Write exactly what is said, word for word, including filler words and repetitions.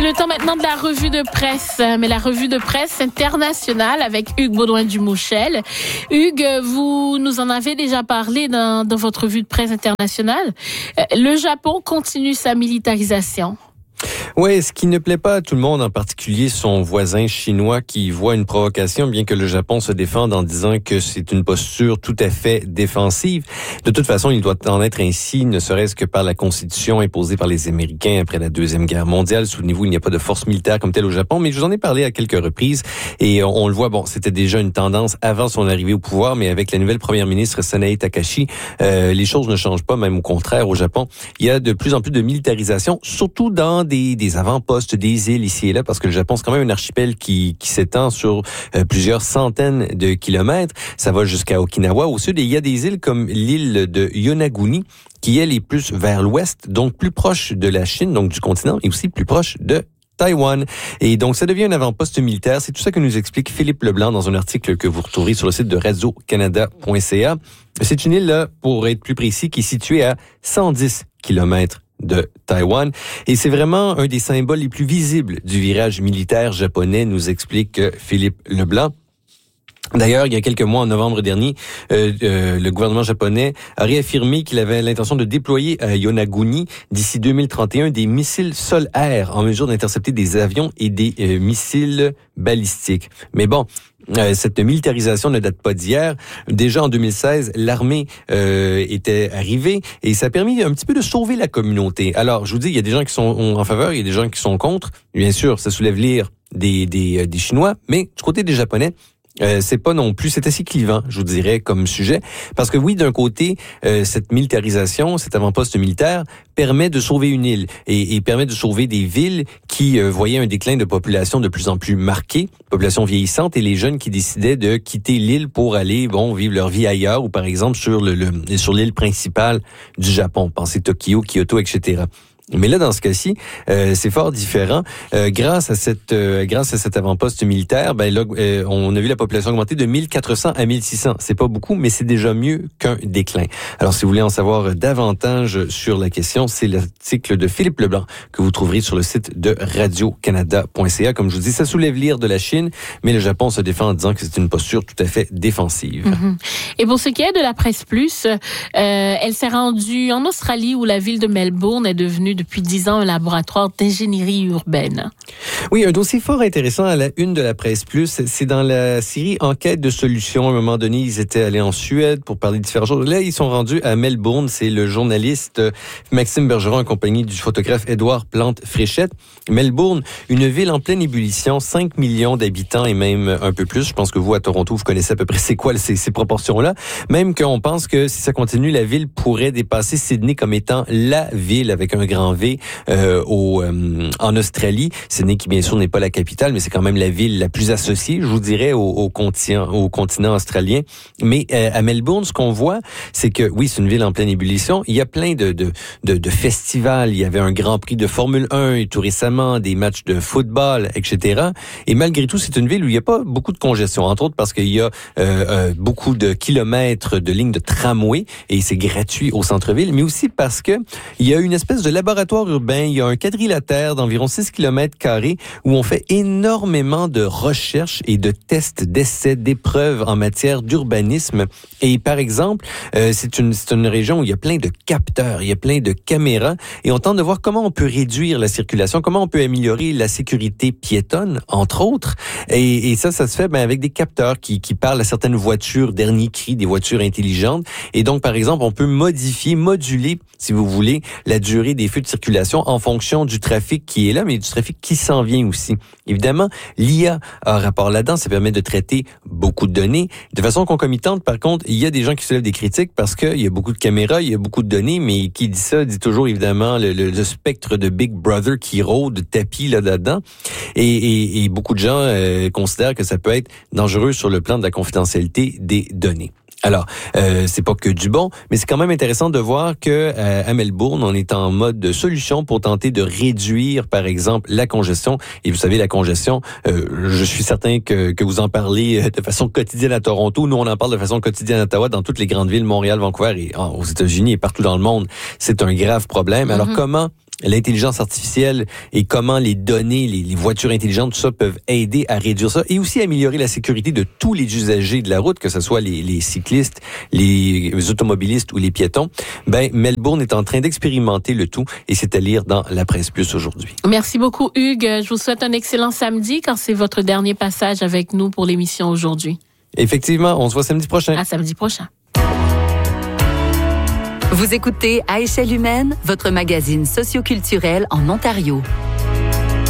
C'est le temps maintenant de la revue de presse, mais la revue de presse internationale avec Hugues Baudouin-Dumouchel. Hugues, vous nous en avez déjà parlé dans, dans votre revue de presse internationale. Le Japon continue sa militarisation. Oui, ce qui ne plaît pas à tout le monde, en particulier son voisin chinois qui voit une provocation, bien que le Japon se défende en disant que c'est une posture tout à fait défensive. De toute façon, il doit en être ainsi, ne serait-ce que par la Constitution imposée par les Américains après la Deuxième Guerre mondiale. Souvenez-vous, il n'y a pas de force militaire comme telle au Japon, mais je vous en ai parlé à quelques reprises et on, on le voit, bon, c'était déjà une tendance avant son arrivée au pouvoir, mais avec la nouvelle première ministre Sanae Takahashi, euh, les choses ne changent pas, même au contraire au Japon. Il y a de plus en plus de militarisation, surtout dans des, des avant-postes, des îles ici et là, parce que le Japon, c'est quand même un archipel qui, qui s'étend sur euh, plusieurs centaines de kilomètres. Ça va jusqu'à Okinawa au sud, et il y a des îles comme l'île de Yonaguni, qui elle est plus vers l'ouest, donc plus proche de la Chine, donc du continent, et aussi plus proche de Taïwan. Et donc, ça devient un avant-poste militaire. C'est tout ça que nous explique Philippe Leblanc dans un article que vous retrouverez sur le site de radio canada point c a. C'est une île, là, pour être plus précis, qui est située à cent dix kilomètres de Taïwan. Et c'est vraiment un des symboles les plus visibles du virage militaire japonais, nous explique Philippe Leblanc. D'ailleurs, il y a quelques mois, en novembre dernier, euh, euh, le gouvernement japonais a réaffirmé qu'il avait l'intention de déployer à Yonaguni, d'ici deux mille trente et un, des missiles sol-air en mesure d'intercepter des avions et des euh, missiles balistiques. Mais bon, Euh, cette militarisation ne date pas d'hier. Déjà en deux mille seize, l'armée euh, était arrivée et ça a permis un petit peu de sauver la communauté. Alors, je vous dis, il y a des gens qui sont en faveur, il y a des gens qui sont contre. Bien sûr, ça soulève l'ire des, des, des Chinois, mais du côté des Japonais, Euh, c'est pas non plus, c'est assez clivant, je vous dirais, comme sujet. Parce que oui, d'un côté, euh, cette militarisation, cet avant-poste militaire, permet de sauver une île et, et permet de sauver des villes qui euh, voyaient un déclin de population de plus en plus marqué, population vieillissante, et les jeunes qui décidaient de quitter l'île pour aller, bon, vivre leur vie ailleurs, ou par exemple sur le, le sur l'île principale du Japon. Pensez Tokyo, Kyoto, et cetera. Mais là, dans ce cas-ci, euh, c'est fort différent. Euh, grâce à cette, euh, grâce à cet avant-poste militaire, ben là, euh, on a vu la population augmenter de mille quatre cents à mille six cents. C'est pas beaucoup, mais c'est déjà mieux qu'un déclin. Alors, si vous voulez en savoir davantage sur la question, c'est l'article de Philippe Leblanc que vous trouverez sur le site de radio canada point c a. Comme je vous dis, ça soulève l'ire de la Chine, mais le Japon se défend en disant que c'est une posture tout à fait défensive. Mm-hmm. Et pour ce qui est de la presse plus, euh, elle s'est rendue en Australie où la ville de Melbourne est devenue depuis dix ans un laboratoire d'ingénierie urbaine. Oui, un dossier fort intéressant à la une de la presse plus. C'est dans la série Enquête de solutions. À un moment donné, ils étaient allés en Suède pour parler de différentes choses. Là, ils sont rendus à Melbourne. C'est le journaliste Maxime Bergeron en compagnie du photographe Édouard Plante-Fréchette. Melbourne, une ville en pleine ébullition, cinq millions d'habitants et même un peu plus. Je pense que vous, à Toronto, vous connaissez à peu près c'est quoi ces, ces proportions-là. Même qu'on pense que si ça continue, la ville pourrait dépasser Sydney comme étant la ville avec un grand V euh, au, euh, en Australie. Sydney qui, bien sûr, n'est pas la capitale, mais c'est quand même la ville la plus associée, je vous dirais, au, au, continent, au continent australien. Mais euh, à Melbourne, ce qu'on voit, c'est que, oui, c'est une ville en pleine ébullition. Il y a plein de, de, de, de festivals. Il y avait un Grand Prix de Formule un et tout récemment, des matchs de football, et cetera. Et malgré tout, c'est une ville où il n'y a pas beaucoup de congestion, entre autres parce qu'il y a euh, euh, beaucoup de kilomètres de lignes de tramway et c'est gratuit au centre-ville, mais aussi parce que il y a une espèce de laboratoire urbain. Il y a un quadrilatère d'environ six kilomètres carrés où on fait énormément de recherches et de tests, d'essais, d'épreuves en matière d'urbanisme. Et par exemple, euh, c'est une, c'est une région où il y a plein de capteurs, il y a plein de caméras et on tente de voir comment on peut réduire la circulation, comment on peut améliorer la sécurité piétonne, entre autres. Et, et ça, ça se fait ben, avec des capteurs qui, qui parlent à certaines voitures dernier cri, des voitures intelligentes. Et donc, par exemple, on peut modifier, moduler, si vous voulez, la durée des feux de circulation en fonction du trafic qui est là, mais du trafic qui s'en vient aussi. Évidemment, l'I A a un rapport là-dedans, ça permet de traiter beaucoup de données. De façon concomitante, par contre, il y a des gens qui soulèvent des critiques parce qu'il y a beaucoup de caméras, il y a beaucoup de données, mais qui dit ça, dit toujours évidemment le, le, le spectre de Big Brother qui rôde, tapis là, là-dedans. Et, et, et beaucoup de gens euh, considèrent que ça peut être dangereux sur le plan de la confidentialité des données. Alors, euh, c'est pas que du bon, mais c'est quand même intéressant de voir que euh, à Melbourne, on est en mode de solution pour tenter de réduire, par exemple, la congestion. Et vous savez, la congestion, euh, je suis certain que, que vous en parlez de façon quotidienne à Toronto. Nous, on en parle de façon quotidienne à Ottawa, dans toutes les grandes villes, Montréal, Vancouver et oh, aux États-Unis et partout dans le monde. C'est un grave problème. Alors, mm-hmm. comment l'intelligence artificielle et comment les données, les, les voitures intelligentes, tout ça peuvent aider à réduire ça et aussi améliorer la sécurité de tous les usagers de la route, que ce soit les, les cyclistes, les automobilistes ou les piétons. Ben, Melbourne est en train d'expérimenter le tout et c'est à lire dans la Presse Plus aujourd'hui. Merci beaucoup, Hugues. Je vous souhaite un excellent samedi car c'est votre dernier passage avec nous pour l'émission aujourd'hui. Effectivement, on se voit samedi prochain. À samedi prochain. Vous écoutez À échelle humaine, votre magazine socioculturel en Ontario.